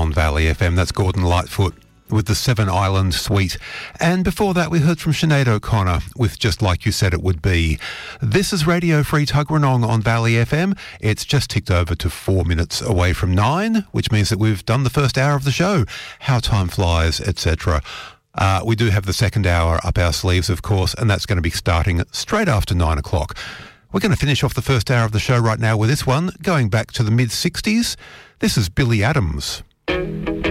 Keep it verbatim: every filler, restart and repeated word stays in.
on Valley F M. That's Gordon Lightfoot with the Seven Island Suite. And before that, we heard from Sinead O'Connor with Just Like You Said It Would Be. This is Radio Free Tuggeranong on Valley F M. It's just ticked over to four minutes away from nine, which means that we've done the first hour of the show. How time flies, et cetera. Uh, we do have the second hour up our sleeves, of course, and that's going to be starting straight after nine o'clock. We're going to finish off the first hour of the show right now with this one, going back to the mid-sixties. This is Billy Adams.